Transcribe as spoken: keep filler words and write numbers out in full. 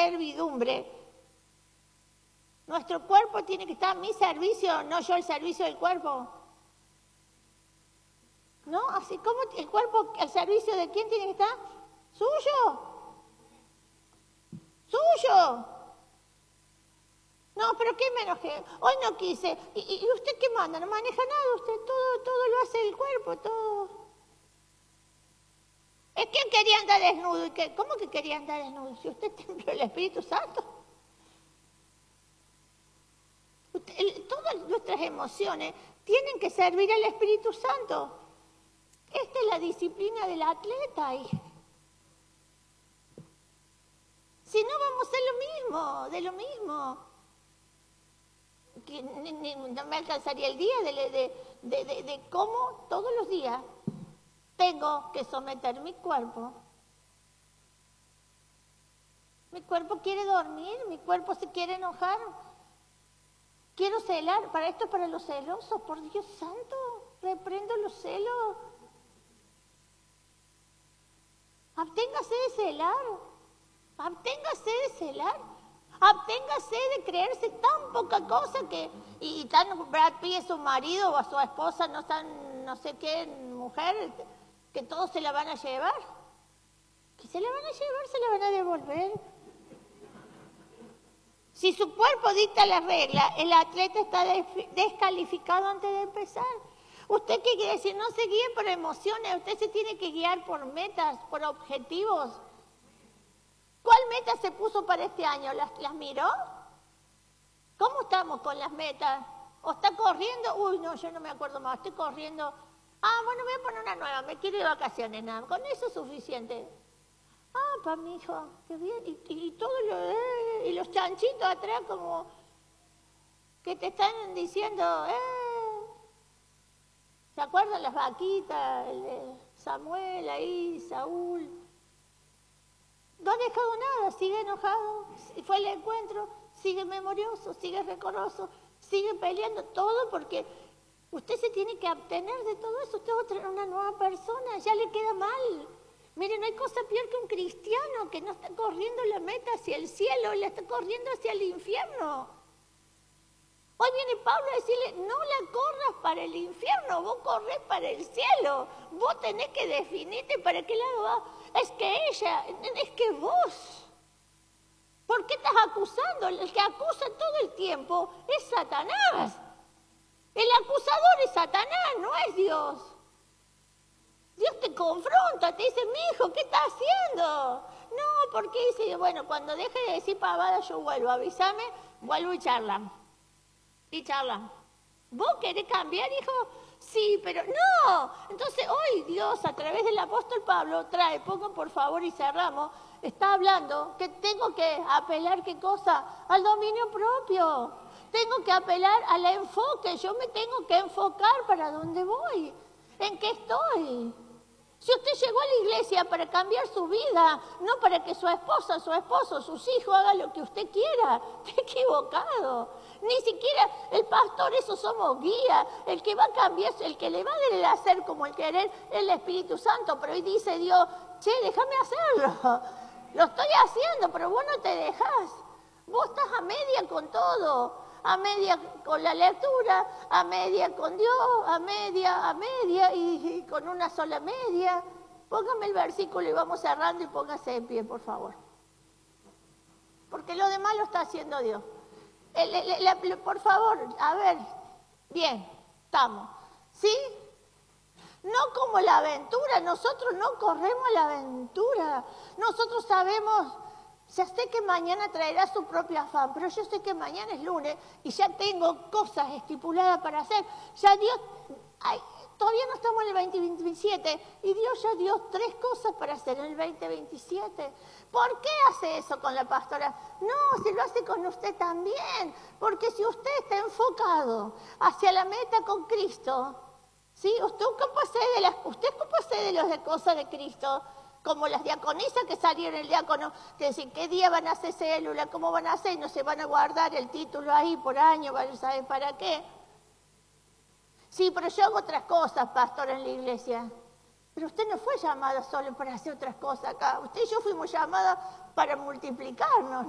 servidumbre. Nuestro cuerpo tiene que estar a mi servicio, no yo al servicio del cuerpo. ¿No? Así como el cuerpo al servicio de quién tiene que estar, suyo. Suyo. No, pero qué me enojé. Hoy no quise. ¿Y, y usted qué manda? No maneja nada. Usted todo, todo lo hace el cuerpo, todo. Es que quería andar desnudo. ¿Y qué? ¿Cómo que quería andar desnudo? Si usted es templo del Espíritu Santo. Usted, el, todas nuestras emociones tienen que servir al Espíritu Santo. Esta es la disciplina del atleta. Y si no, vamos a hacer lo mismo, de lo mismo. Que ni, ni, no me alcanzaría el día de, de, de, de, de cómo todos los días tengo que someter mi cuerpo. Mi cuerpo quiere dormir, mi cuerpo se quiere enojar. Quiero celar, para esto es para los celosos, por Dios santo, reprendo los celos. Abténgase de celar, abténgase de celar. Abténgase de creerse tan poca cosa que, y, y tan Brad Pitt es su marido o a su esposa, no tan no sé qué mujer, que todos se la van a llevar. Que se la van a llevar, se la van a devolver. Si su cuerpo dicta la regla, el atleta está descalificado antes de empezar. ¿Usted qué quiere decir? No se guíe por emociones, usted se tiene que guiar por metas, por objetivos. ¿Cuál meta se puso para este año? ¿Las, las miró? ¿Cómo estamos con las metas? ¿O está corriendo? Uy, no, yo no me acuerdo más. Estoy corriendo. Ah, bueno, voy a poner una nueva. Me quiero ir de vacaciones, nada. Con eso es suficiente. Ah, pa' mi hijo, qué bien. Y, y, y todo lo eh, y los chanchitos atrás como que te están diciendo, eh. ¿Se acuerdan las vaquitas? El de Samuel ahí, Saúl. No ha dejado nada, sigue enojado, fue el encuentro, sigue memorioso, sigue recoroso, sigue peleando, todo porque usted se tiene que abstener de todo eso, usted es una nueva persona, ya le queda mal. Mire, no hay cosa peor que un cristiano que no está corriendo la meta hacia el cielo, la está corriendo hacia el infierno. Hoy viene Pablo a decirle, no la corras para el infierno, vos corres para el cielo, vos tenés que definirte para qué lado vas. Es que ella, es que vos. ¿Por qué estás acusando? El que acusa todo el tiempo es Satanás. El acusador es Satanás, no es Dios. Dios te confronta, te dice, mi hijo, ¿qué estás haciendo? No, porque dice, bueno, cuando deje de decir pavada yo vuelvo, avísame, vuelvo y charlan. Y charlan. ¿Vos querés cambiar, hijo? Sí, pero no. Entonces hoy Dios, a través del apóstol Pablo, trae, pongan por favor y cerramos, está hablando que tengo que apelar, ¿qué cosa? Al dominio propio. Tengo que apelar al enfoque. Yo me tengo que enfocar para dónde voy, en qué estoy. Si usted llegó a la iglesia para cambiar su vida, no para que su esposa, su esposo, sus hijos hagan lo que usted quiera, está equivocado. Ni siquiera el pastor, eso somos guías. El que va a cambiar, el que le va a dar el hacer como el querer, es el Espíritu Santo. Pero hoy dice Dios, che, déjame hacerlo. Lo estoy haciendo, pero vos no te dejás. Vos estás a media con todo. A media con la lectura, a media con Dios, a media, a media y, y con una sola media. Póngame el versículo y vamos cerrando y póngase de pie, por favor. Porque lo demás lo está haciendo Dios. El, el, el, el, por favor, a ver, bien, estamos. ¿Sí? No como la aventura, nosotros no corremos la aventura. Nosotros sabemos... Ya sé que mañana traerá su propio afán, pero yo sé que mañana es lunes y ya tengo cosas estipuladas para hacer. Ya Dios, ay, todavía no estamos en el veinte veintisiete y Dios ya dio tres cosas para hacer en el veinte veintisiete. ¿Por qué hace eso con la pastora? No, se lo hace con usted también, porque si usted está enfocado hacia la meta con Cristo, ¿sí? Usted ocúpase de las, usted ocúpase de las cosas de Cristo. Como las diaconisas que salieron el diácono, que dicen qué día van a hacer célula, cómo van a hacer, no se van a guardar el título ahí por año, van a saber para qué. Sí, pero yo hago otras cosas, pastor, en la iglesia. Pero usted no fue llamada solo para hacer otras cosas acá. Usted y yo fuimos llamadas para multiplicarnos.